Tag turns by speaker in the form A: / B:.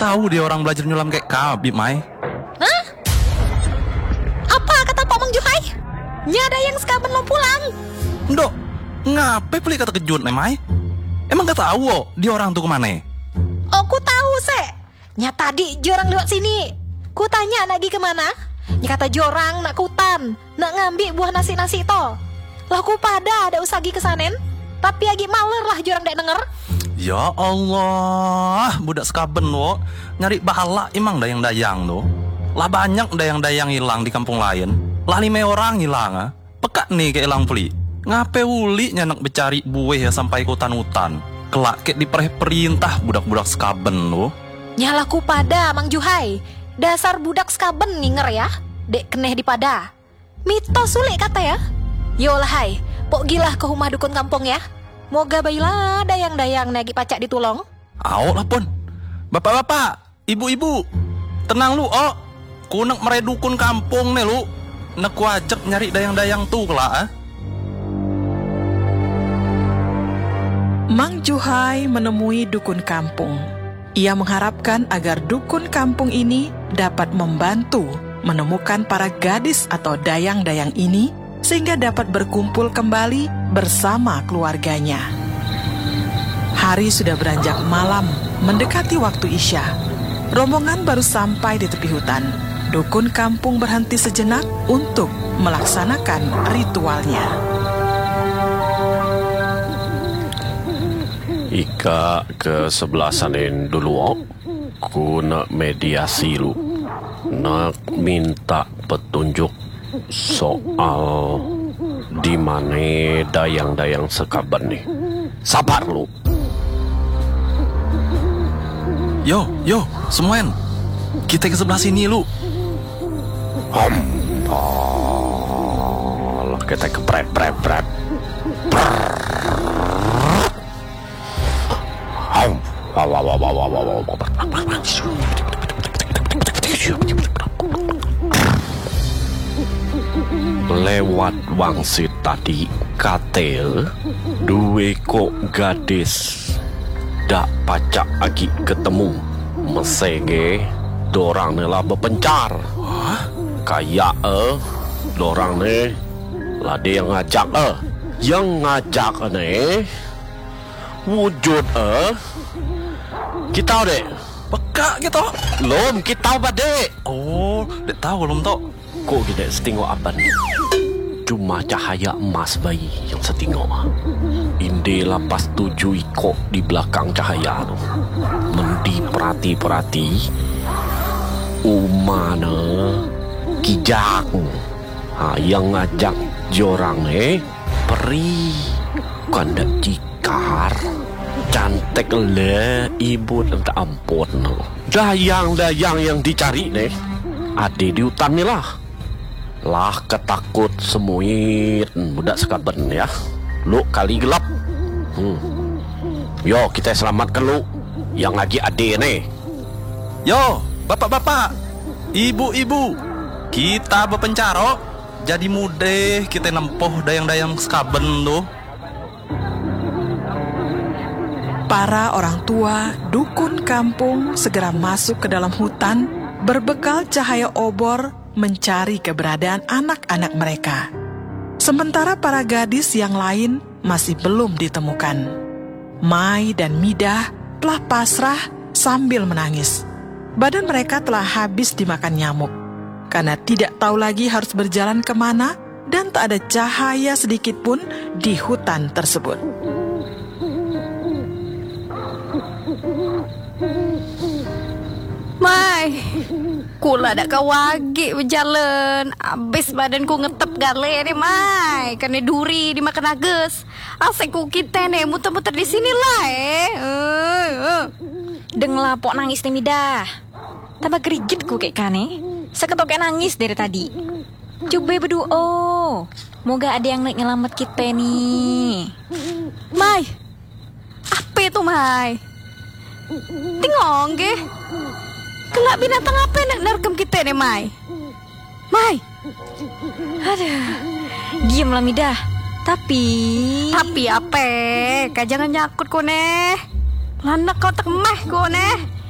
A: tahu dia orang belajar nyulam kayak kabib, Mai.
B: Hah? Apa kata Pak Mang Juhai? Nyada yang sekaben lo pulang.
A: Ndok, ngapain beli kata kejut nih, Mai? Emang gak tahu oh, dia orang tuh kemana?
B: Oh, ku tahu, Se. Nya tadi jorang lewat sini. Ku tanya nak pergi kemana? Nya kata jorang nak ke hutan, nak ngambil buah nasi-nasi to. Lah ku pada ada usagi kesanen, tapi agi maler lah jorang dek denger.
A: Ya Allah, budak sekaben lo nyari bahala emang dayang-dayang lo. Lah banyak dayang-dayang hilang di kampung lain. Lah 5 orang hilang ah. Pekat nih kayak hilang peli. Ngape uli nyanak becari buih ya sampai ke hutan-hutan. Kelak kayak diperintah budak-budak sekaben lo.
B: Nyala ku pada Mang Juhai. Dasar budak sekaben ninger ya. Dek keneh di pada. Mitos sulit kata ya. Yolah hai, pok gilah ke rumah dukun kampung ya. Moga bayilah dayang-dayang nagi pacak ditulong.
A: Awak lah pun. Bapak-bapak, ibu-ibu, tenang lu, oh. Kunek meredukun kampung nih lu. Nak wajib nyari dayang-dayang tuh kelak ah.
C: Mang Juhai menemui dukun kampung. Ia mengharapkan agar dukun kampung ini dapat membantu menemukan para gadis atau dayang-dayang ini sehingga dapat berkumpul kembali bersama keluarganya. Hari sudah beranjak malam, mendekati waktu Isya. Rombongan baru sampai di tepi hutan. Dukun kampung berhenti sejenak untuk melaksanakan ritualnya.
D: Ika ke sebelah sanin dulu, ku nak mediasi lu. Nak minta petunjuk soal di mana dayang-dayang sekaben nih. Sabar lu.
A: Yo, semuanya. Kita ke sebelah sini lu.
D: Alah, kita ke brep. Lewat wangsit tadi katel duwe kok gadis dak pacak agi ketemu mesege dorang ne lah berpencar. Kayak dorang ne lah dia yang ngajak wujud kita dek
A: Peka gitu.
D: lom kita badek.
A: Oh, dek tahu belum tau.
D: Kok kita setingok apa nih? Cuma cahaya emas bayi yang setingok. Inde lapas 7 ikok di belakang cahaya tu. Mendi perhati umana kijak. Yang ngajak jorang peri kandak jikar. Cantik le ibu tak ampun. Dayang-dayang yang dicari ada di hutan ni lah. Lah ketakut semuit budak sekaben ya. Lu kali gelap. Yo kita selamatkan lu yang lagi ade nih.
A: Yo, bapak-bapak, ibu-ibu, kita berpencaro. Jadi mudah kita nempoh dayang-dayang sekaben tuh.
C: Para orang tua dukun kampung segera masuk ke dalam hutan berbekal cahaya obor mencari keberadaan anak-anak mereka. Sementara para gadis yang lain masih belum ditemukan. Mai dan Midah telah pasrah sambil menangis. Badan mereka telah habis dimakan nyamuk karena tidak tahu lagi harus berjalan kemana dan tak ada cahaya sedikit pun di hutan tersebut.
E: Mai, kula dak kawagi berjalan. Abis badanku ngetep gale ni Mai. Kena duri dimakan nages. Asyik kita ni muter-muter di sini lah
B: Denglah pok nangis nih Midah. Tambah gerigit ku kayak kane. Seketok kayak nangis dari tadi. Coba berdoa. Moga ada yang naik nyelamat kita nih.
E: Mai, apa itu Mai? Tengok ke? Kelak binatang apa yang nak nerkam kita ni Mai? Mai.
B: Aduh. Diamlah Midah. Tapi
E: apa? Kau jangan nyakut kau neh. Lanak kau tak meh kau neh.